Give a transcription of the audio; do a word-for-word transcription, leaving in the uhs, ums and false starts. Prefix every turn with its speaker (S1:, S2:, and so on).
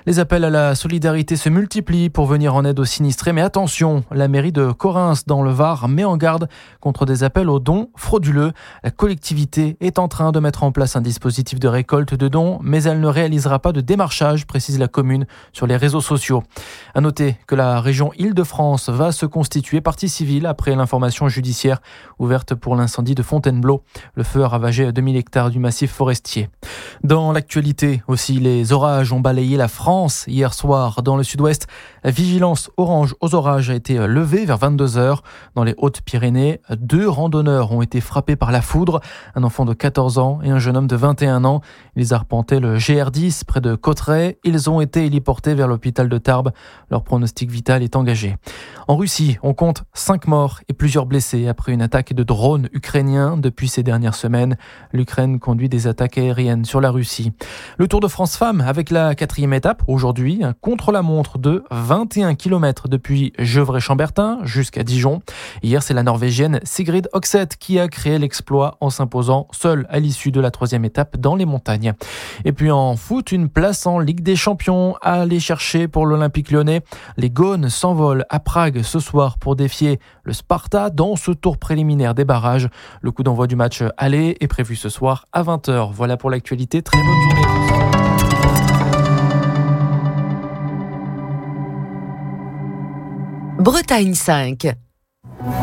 S1: Les appels à la solidarité se multiplient pour venir en aide aux sinistrés. Mais attention, la mairie de Correns dans le Var met en garde contre des appels aux dons frauduleux. La collectivité est en train de mettre en place un dispositif de récolte de dons, mais elle ne réalisera pas de démarchage, précise la commune sur les réseaux sociaux. À noter que la région Île-de-France va se constituer partie civile après l'information judiciaire ouverte pour l'incendie de Fontainebleau. Le feu a ravagé deux mille hectares du massif forestier. Dans l'actualité aussi, les orages ont balayé la France hier soir. Dans le sud-ouest, la vigilance orange aux orages a été levée vers vingt-deux heures. Dans les Hautes-Pyrénées, deux randonneurs ont été frappés par la foudre. Un enfant de quatorze ans et un jeune homme de vingt et un ans. Ils arpentaient le G R dix près de Cauterets. Ils ont été héliportés vers l'hôpital de Tarbes. Leur pronostic vital est engagé. En Russie, on compte cinq morts et plusieurs blessés après une attaque de drones ukrainiens depuis ces dernières semaines. L'Ukraine conduit des attaques aériennes sur la Russie. Le Tour de France Femmes avec la quatrième étape aujourd'hui, un contre-la-montre de vingt et un kilomètres depuis Gevrey-Chambertin jusqu'à Dijon. Hier, c'est la Norvégienne Sigrid Oxeth qui a créé l'exploit en s'imposant seule à l'issue de la troisième étape dans les montagnes. Et puis en foot, une place en Ligue des Champions à aller chercher pour l'Olympique Lyonnais. Les Gaunes s'envolent à Prague ce soir pour défier le Sparta dans ce tour préliminaire des barrages. Le coup d'envoi du match aller est prévu ce soir à vingt heures. Voilà pour l'actualité. Très bonne journée.
S2: Bretagne cinq.